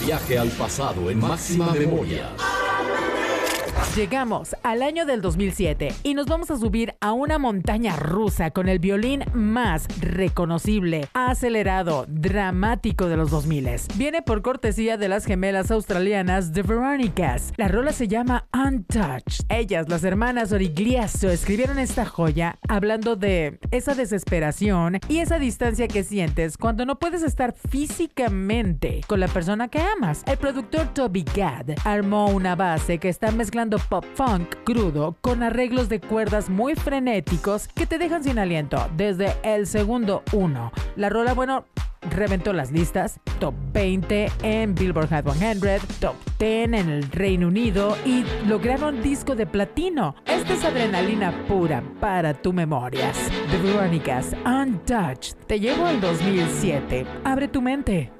Viaje al pasado en máxima memoria. Llegamos al año del 2007 y nos vamos a subir a una montaña rusa con el violín más reconocible, acelerado, dramático de los 2000. Viene por cortesía de las gemelas australianas The Veronicas. La rola se llama Untouched. Ellas, las hermanas Origliasso, escribieron esta joya hablando de esa desesperación y esa distancia que sientes cuando no puedes estar físicamente con la persona que amas. El productor Toby Gad armó una base que está mezclando pop funk crudo con arreglos de cuerdas muy frenéticos que te dejan sin aliento desde el segundo 1. La rola, bueno, reventó las listas, top 20 en Billboard Hot 100, top 10 en el Reino Unido y lograron disco de platino. Esta es adrenalina pura para tu memorias. The Veronicas, Untouched. Te llevo al 2007. Abre tu mente.